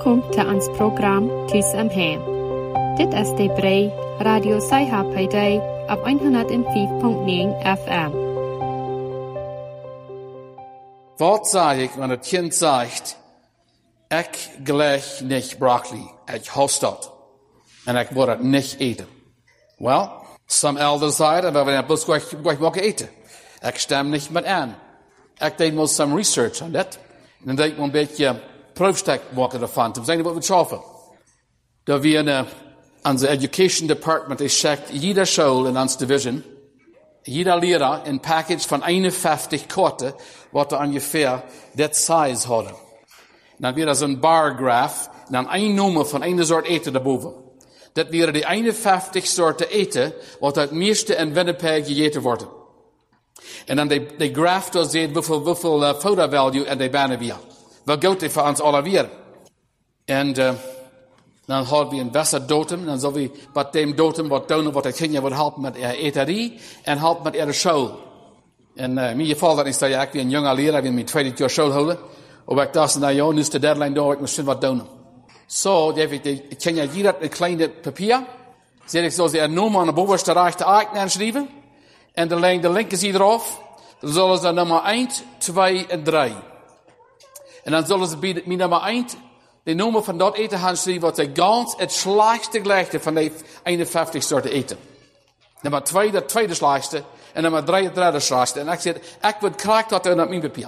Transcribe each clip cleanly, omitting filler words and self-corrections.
Welkom til ons program Tus om Hem. Dit is de Brei Radio Sci-Fi op 105.9 FM. Wat sage ich, wenn ein Kind sagt, ich gleich nicht Brokkoli, ich hasse das, und ich will das nicht eten? Well, some elders sagen, aber wenn ich bloß gleich eten. Ich stimme nicht mit an. Ich deed mal some research on dat. En dan deed ik mal een beetje proefstuk maken davon, om te zien wat we schaffen. Da wir onze education department is checkt jeder school in ons division, jeder Lehrer een package van 51 Karten, wat er ungefähr dat size hadden. Dan weer zo'n bar graph, en dan een nummer van een soort eten daarboven. Dat wäre die 51 soorten eten, wat het meeste in Winnipeg gegeten worden. En dan de graph daar ziet hoeveel photo value en de banen weer. Wat goed is voor ons alle weer. En dan hadden we een besser datum, dan zullen we met dem datum wat doen, wat de kinderen wil helpen met eterie en helpen met de school. En in mijn geval dat is dat ik weer een jonge leraar, ik mijn tweede jaar school houden. Maar ik dacht, nou ja, nu is de deadline door, ik moet wat doen. Zo, heb ik de kinderen hier een kleine papier. Zeg ik zo, ze een nummer aan de bovenste rechte eiken aanschrijven. En dan leggen de linker zijde erop. Dan zullen ze nummer 1, 2 en 3. En dan zullen ze bij nummer 1 de nummer van dat eten gaan schrijven wat ze ganz het slechtste gelechte van de 51 soorten eten. Nummer 2 de tweede slechtste. En nummer 3 de derde slechtste. En ik zei, ik wil krijgen dat in mijn papier.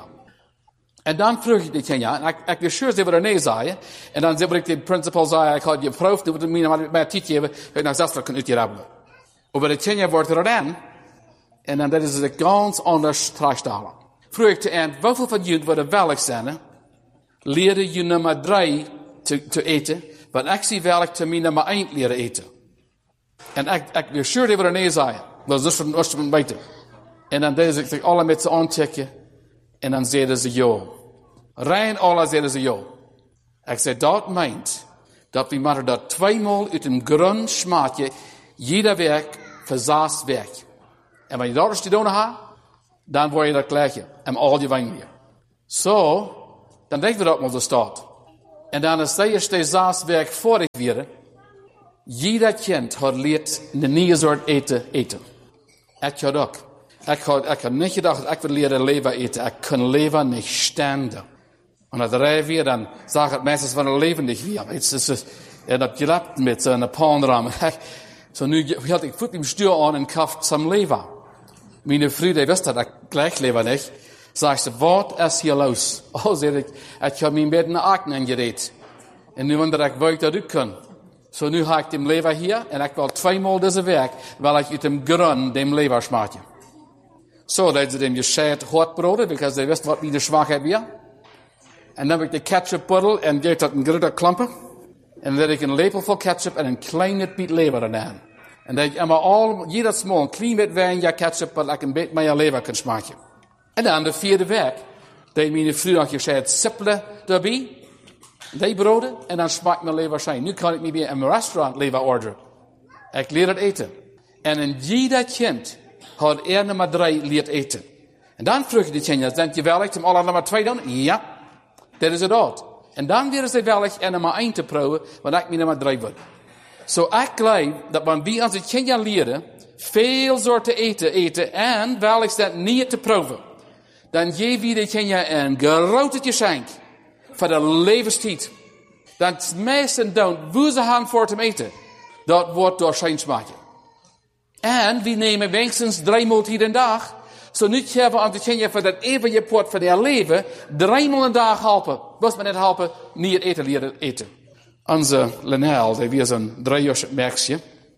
En dan vroeg ik de kinderen, en ik was sure ze willen nee zeggen. En dan zei ik de principal zei, ik had je proef, dat we mij maar tijd geven, dat ik nog zelfs kan uitgeven. Maar de kinderen worden er dan. En dan dat is het ganz anders terugstellen. Vroeg ik te eind, hoeveel van jullie worden welk zijn, leren je nummer 3 te eten, want ik zie welk te mijn nummer 1 leren eten. En ik was sure dat we er nee zeggen. Dat is dus van buiten. En dan deed ik zich alle met ze aantikken. En dan zeiden ze ja. Rein alle zeiden ze ja. Ik zei, dat meint, dat we moeten dat 2 maal uit een grond smaakje, jeder werk, verzaast werk. En wanneer je dat te doen hebt, dan word je dat gleiche. En al je wijn weer. Zo, dan denken we dat maar zo staat. En dan is dat eerst de zaaswerk voor ik weer. Jeder kind had leerd een nieuwe soort eten. Ik had ook. Ik had niet gedacht dat ik wil leren leven eten. Ik kon leven niet standen. En dat rijden weer, dan zag het meestens van het leven niet weer. En dat gelapt met zo'n paanram. Zo nu had ik voet im stuur aan en kaft some lever. Mijn vrienden wisten dat ik gleich lever niet. Zeg ze, wat is hier los? Oh, zei ik heb mijn bed naar Aken ingereed. En nu wonder ik waar ik dat ook kan. Zo nu ga ik dem lever hier en ik wil 2 maal deze werk, wil ik uit dem grond dem lever smaken. Zo dat ze dem gescheid hotbroden, because ze wisten wat mijn zwakheid weer. En dan heb ik de ketchupbottel en geef dat een grote klampen. En dan heb ik een lepel vol ketchup en een kleine piet lever eraan. En dan heb ik immer jeder smal, een klein beetje weniger ketchup, dat ik een beetje meer lever kan smaken. En dan de vierde werk, dat mijn vrienden nog gescheid sippelen daarbij. Die broden, en dan smaakt mijn lever zijn. Nu kan ik niet meer in mijn restaurant lever orderen. Ik leer het eten. En in jeder kind had nummer 3 leert eten. En dan vroeg de kinderen, denk je wellicht om alle nummer 2 doen? Ja, dat is het ook. En dan weer ze wellicht nummer 1 te proeven, want ik mijn nummer 3 wil. Zo ik geloof dat wanneer we onze kinderen leren, veel soorten eten en wellicht dat niet te proeven, dan geef je de kinderen een grote geschenk voor de levenstijd. Dan meesten doen, hoe ze gaan voor te eten, dat wordt door zijn smaken. En we nemen wenigstens 3 maaltijden een dag. Zo nu hebben we aan de kinderen voor dat eeuwige poort van haar leven 3 maal een dag helpen. Was men net helpen, niet eten leren eten. Onze Lenel, die was een 3-jarig merkje.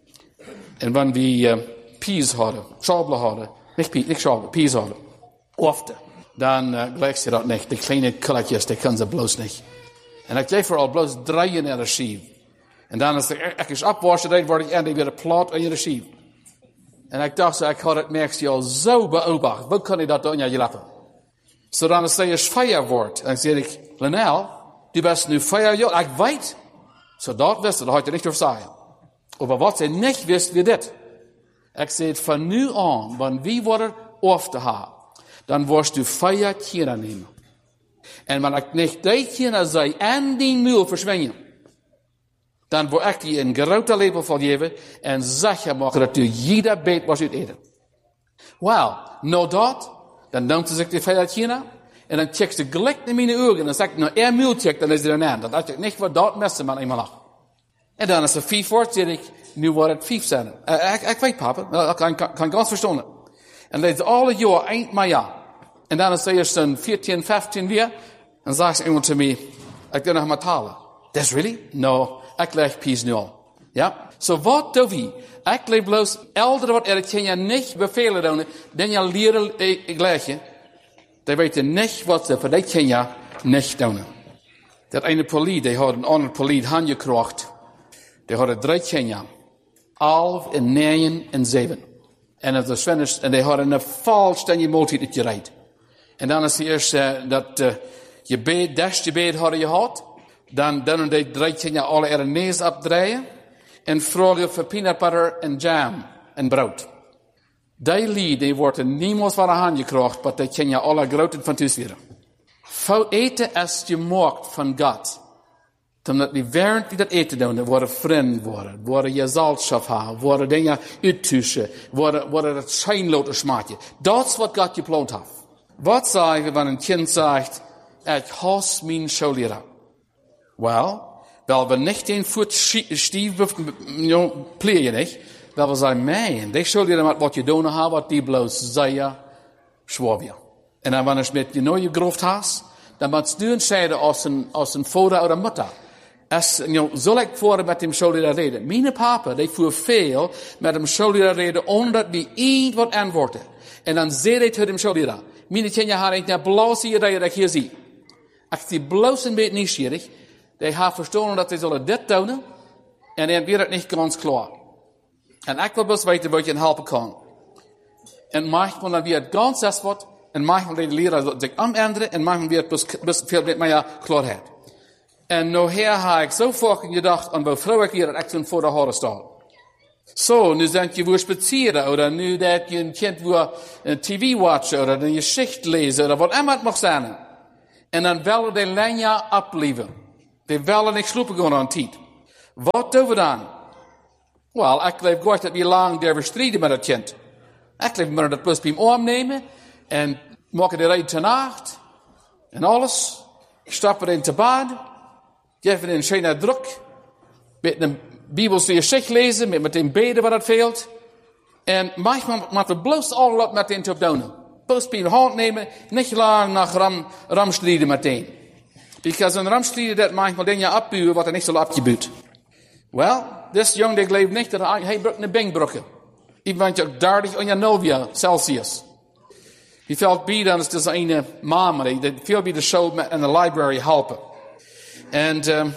En wanneer we peas hadden, schabelen hadden, niet schabelen, peas hadden, ofte, dan gelijk ze dat niet. De kleine kulletjes, die kunnen ze bloos niet. En ik geef vooral bloos 3 in de schief. En dan als ik eens afwassen, dan word ik eindelijk weer plat in de schief. En ik dacht, ik had het merkje al zo beobacht. Hoe kan ik dat doen in je lappen? Zo dan is het feier wordt. En dan zeg ik, Lenel, du bent nu 4 jaar. Ik weet. Zo dat wist dat had je niet over zeggen. Maar wat ze niet wist, wie dit. Ik zei, van nu aan, wanneer we worden af te hebben, dan worst du 4 kinderen nemen. En wanneer ik niet diegene zij en die nul verschwinden, dan wil ik die een grote label vergeven en zeggen maken dat u jeder beet was uit eten. Wel, nou dat, dan neemt ze zich de veiligheid China en dan checkt ze gelijk in mijn ogen en dan zegt nou, mul check, dan is er een aan. Dan dacht ik niet wat dat messen man eenmaal nog. En dan is er 5 woord, zeg ik, nu wordt het 5 zijn. Ik weet papa, ik kan ganz verstaan. En dat is alle jaar, eind maar ja. En dan is het eerst een 14, 15 weer. En zegt iemand te mij, ik wil nog maar talen. That's really? No, ik leg pies nul. Ja? So wat doe we? Ik leef bloos eldere wat er kan je niet bevelen doen. Dan je leren gleichen. Die weten niet wat ze voor dat kan je niet doen. Dat ene politie, die had een andere politie handgekracht. Die hadden 3 kinderen. 11 en 9 en 7. En dat was finished. En die hadden een volständige maaltijd gereid. En dan is het eerst dat je beet, je beet hadden je gehad. Dan die 3 kinderen alle er neus opdraaien. En vragen voor peanut butter en jam en brood. Die lied, die worden niemals van de hand gekracht, maar die kinderen alle groot van thuis weer. Voor eten als je maakt van God. Omdat die während die dat eten doen, worden vriend worden je zaltstof hebben, worden dingen uittussen, worden het schijnloter smaakje. Dat is wat God gepland heeft. Wat zeggen we wanneer een kind zegt, ik haat mijn schoolleraar? Wel, we niet een voet stief plegen niet. Dat we zeggen, man, die schoolleraar met wat je doen hebben, wat die bloos zeer schwaar. En dan wanneer je met je nieuwe groeft hast, dan moet je entscheiden als een vader of een moeder. Zal ik voor met hem schoolleraar reden? Mijn papa, die voer veel met hem schoolleraar reden, omdat we iets wat antwoorden. En dan zei hij tegen hem schoolleraar, mijn kinderen hebben niet naar bloze idee dat ik hier zie. Ik zie bloos een beetje nieuwsgierig. Die hebben verstaan dat ze zullen dit doen. En dan weer het niet ganz klaar. En ik wil best weten wat je hen helpen kan. En manchmal dan weer het ganz is wat. En manchmal de leraar zich omenderen. En manchmal weer het best veel met mij klaarheid. En nou heb ik zo vaak gedacht aan hoe vrouw ik hier dat ik toen voor de horen sta. Zo, nu zijn je weer spazieren, of nu dat je een kind weer een tv watchen, of een geschicht lezen, of wat immer het mag zijn. En dan willen die lijnen opleven. Die willen niet slopen gaan aan tijd. Wat doen we dan? Wel, ik leef goed dat we lang durven strijden met het kind. Ik leef maar dat plus bij hem opnemen, en maken de rijden te nacht, en alles. Stappen in te bad. Geven een schöne druk. Met een Bijbelse geschicht lezen. Met een beden wat het veelt. En manchmal moeten we bloos al op meteen te doen. Bloos bij de hand nemen. Niet lang naar ramstrijden meteen. Because een ramstrijden dat manchmal dingen opbuwen wat er niet zal opgebuwd. Wel, deze jongen die leeft niet dat hij broekt een bengbroeken. Even want je 30 en 0 Celsius. Die valt bij dan is dus een mama die veel bij de show en de library helpen. En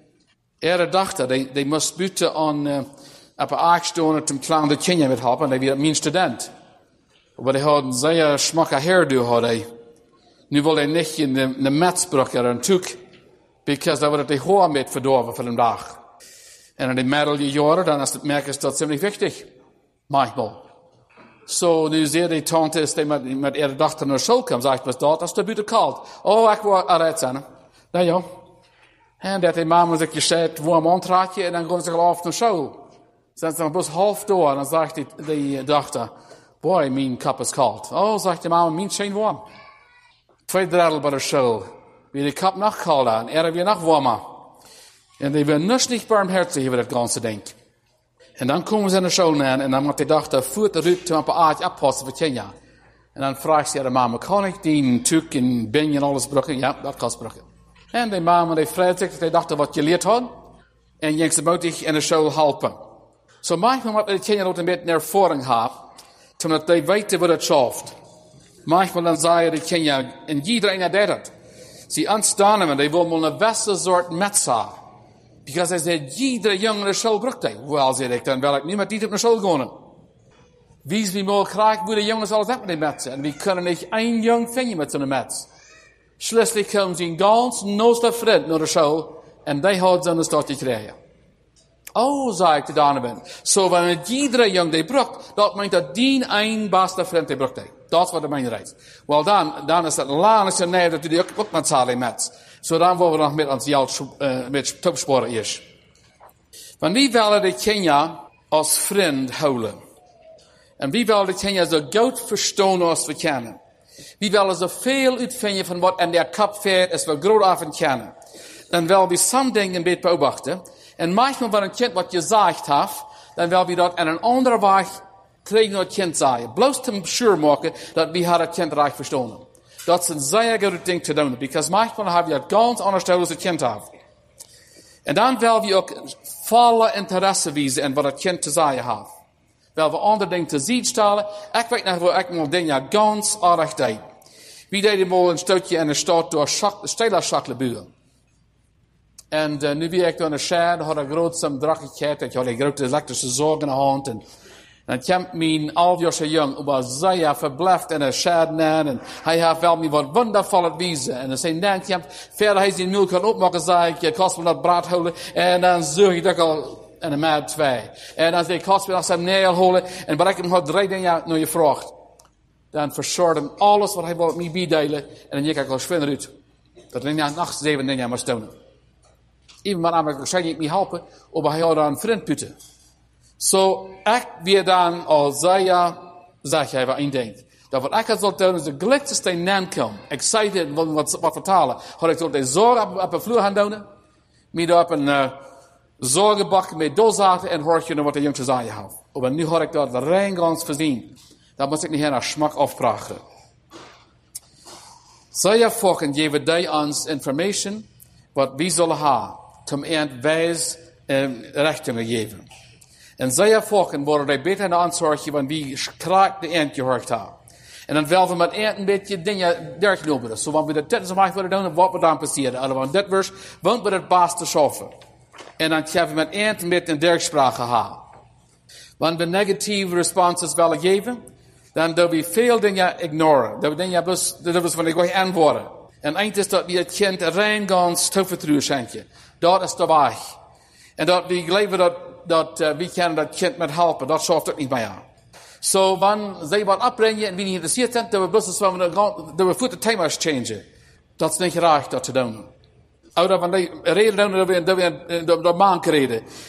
dacht die moest buiten aan op een aardstoel om kleine kinderen met helpen. En die was mijn student. Maar die had een zeer smakke hairdo had hij. Nu wil hij niet in de metsbroek een tuk. Because dat wordt hij gewoon met verdorven voor een dag. En in de middeljaren dan is het merken dat ziemlich wichtig. Manchmal. So, nu zei die tante, is die met ihre dochter naar school kwam, zegt, was dat, als het buiten koud. Oh, ik word eruit zijn. Nou ja. En dat die mama zich gezegd, warm aantraatje, en dan gaan ze geloof naar school. Zijn ze dan bus half door, en dan zegt die dochter, boy, mijn kop is koud. Oh, zegt die mama, mijn scheen warm. 2 drittel bij de school. Wie die kop nog koud aan, weer nog warmer. En die wil niet barmherzig over dat ganze ding. En dan komen ze in de school aan, en dan moet die dochter voert de ruimte op een aardje oppassen voor kinderen. En dan vraagt ze de mama, kan ik die tuk en ben en alles broeken? Ja, dat kan broeken. En die mama die vreet zich, die dochter wat je leert had. En je ze moet zich in de school helpen. Zo manchmal moet de kinderen ook een beetje ervaring hebben, zodat die weten wat het schaft. Manchmal dan zeggen die kinderen, en iedereen deed het. Ze ontstaan en die willen een beste soort mets hebben. Because hij zei, iedere jongen naar school broekt hij. Wel, zei ik, dan wil ik niet met die op naar school gaan. Wie is wie mal krijgt, hoe de jongens alles hebben met die metsen. En we kunnen niet één jong vinden met zo'n mets. Schließlich komen ze een ganz nooste vriend naar de school. En die had zo'n stad gekregen. Oh, zei ik te Donovan. Zo, wanneer iedere jong die broekt, dat meint dat die een beste vriend die broekt hij. Dat wordt de minderheid. Wel dan is het laatste nee dat die ook met zalen met. Zo dan worden we nog met ons geld met topsporen is. Want wie willen de Kenia als vriend houden? En wie willen de Kenia zo goed verstaan als we kennen? Wie willen zoveel uitvinden van wat in der kop veert als we groot af en kennen? Dan willen we soms dingen een beetje beobachten. En manchmal van een kind wat je gezegd heeft, dan willen we dat in een andere weg tegen het kind zeggen. Bloos te sure maken dat we het kind recht verstaan. Dat is een zeer goed ding te doen. Because manchmal hebben we het ganz anders als het kind heeft. En dan willen we ook volle interesse wijzen in wat het kind te zeggen heeft. Willen we andere dingen te zien stellen. Ik weet nog wel, ik moet dingen ganz aardig deed. We deden wel een stukje in de stad door stille schakleburen. En nu ben ik door een schaar, had een groot drachtigheid, ik had een grote elektrische zorg in de hand. En dan kwam mijn 11-jarige jong, maar zeer verblijft in een schaar na. En hij heeft wel me wat wondervolle wijzen. En dan zei hij, kwam verder hij zijn mulk kan opmaken, zei ik, kost me dat braad houden. En dan zoog ik dat al in een maat 2. En dan zei ik, kost me dat zijn neel houden. En wat ik hem had 3 dingen naar je vraagt. Dan verzorgde hem alles wat hij wil met mij bijdelen. En dan ging ik al schwinder uit. Dat ik nacht 7 dingen moest doen. Iemand namelijk waarschijnlijk niet helpen, maar hij had dan een vriend putten. Zo, ik weer dan al zeg jij wat ik denk. Dat wat ik zal doen is de gelukkigste naam komen. Ik zei dit, wat vertalen. Had ik tot de zorg op de vloer gaan doen. Met op een zorgenbak met doorzaten en hoor je nog wat de jongste zei had. Maar nu had ik dat rein gans voorzien. Dat moest ik niet naar smak afvragen. Zij volgen geven die ons information wat we zullen hebben. Om eind wijs richtingen geven. En zij volgen worden die beter naar ons zorgen, want wie krijgt de eind gehoord hebben. En dan willen we met eind een beetje dingen doorgenomen. Zo, want we dat dit zo maakt worden doen, wat we dan passeren. Want dit was, want we het baas te schaffen. En dan gaan we met eind een beetje een dergsprache hebben. Want we negatieve responses willen geven, dan doen we veel dingen ignoren. Dat we dingen dus van ik antwoorden. En eind is dat we het kind rein gans toevertrouwen schenken. Dat is de weg. En dat we geloven dat we kunnen dat kind met helpen. Dat zorgt ook niet meer aan. Zo, wanneer zij wat opbrengen en wie niet geïnteresseerd zijn, dat we business dat we voor de thema's changen. Dat is niet graag dat te doen. Ouder van die reden doen dat we de maan kregen.